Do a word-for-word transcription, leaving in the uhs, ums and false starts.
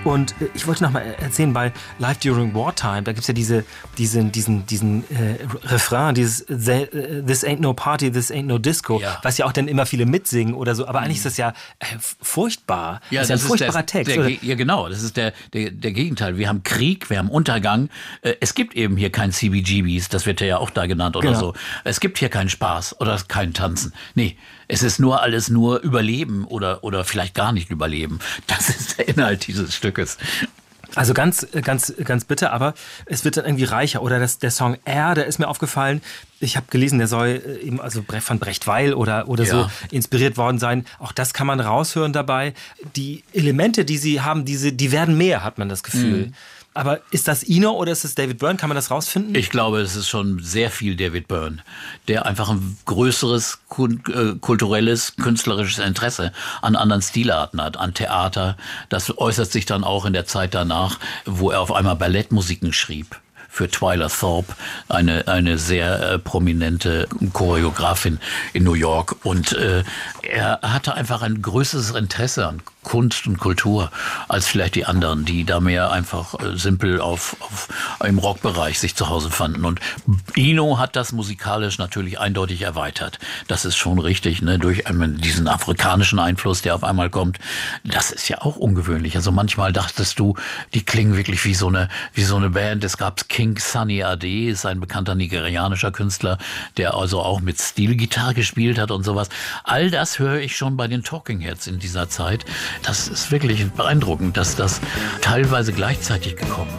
Und äh, ich wollte noch mal erzählen, bei Live During Wartime, da gibt es ja diese, diesen, diesen, diesen äh, Refrain, dieses This ain't no party, this ain't no disco, ja. was ja auch dann immer viele mitsingen oder so. Aber eigentlich ist das ja äh, furchtbar. Ja, das ist ja ein das furchtbarer ist der, Text. Der, ja, genau. Das ist der, der, der Gegenteil. Wir haben Krieg, wir haben Untergang. Äh, es gibt eben hier kein C B G Bs, das wird ja auch da genannt oder genau. so. Es gibt hier keinen Spaß oder kein Tanzen. Nee, es ist nur alles nur Überleben oder, oder vielleicht gar nicht Überleben. Das ist der Inhalt dieses Stückes. Also ganz, ganz, ganz bitter, aber es wird dann irgendwie reicher. Oder das, der Song Air, der ist mir aufgefallen. Ich habe gelesen, der soll eben also von Brecht Weil oder, oder ja. so inspiriert worden sein. Auch das kann man raushören dabei. Die Elemente, die sie haben, diese, die werden mehr, hat man das Gefühl. Mhm. Aber ist das Eno oder ist es David Byrne? Kann man das rausfinden? Ich glaube, es ist schon sehr viel David Byrne, der einfach ein größeres kulturelles, künstlerisches Interesse an anderen Stilarten hat, an Theater. Das äußert sich dann auch in der Zeit danach, wo er auf einmal Ballettmusiken schrieb. Für Twyla Thorpe, eine, eine sehr äh, prominente Choreografin in New York. Und äh, er hatte einfach ein größeres Interesse an Kunst und Kultur als vielleicht die anderen, die da mehr einfach äh, simpel auf, auf im Rockbereich sich zu Hause fanden. Und Eno hat das musikalisch natürlich eindeutig erweitert. Das ist schon richtig, ne? Durch einen, diesen afrikanischen Einfluss, der auf einmal kommt. Das ist ja auch ungewöhnlich. Also manchmal dachtest du, die klingen wirklich wie so eine, wie so eine Band. Es gab King Sunny Ade, ist ein bekannter nigerianischer Künstler, der also auch mit Stilgitarre gespielt hat und sowas. All das höre ich schon bei den Talking Heads in dieser Zeit. Das ist wirklich beeindruckend, dass das teilweise gleichzeitig gekommen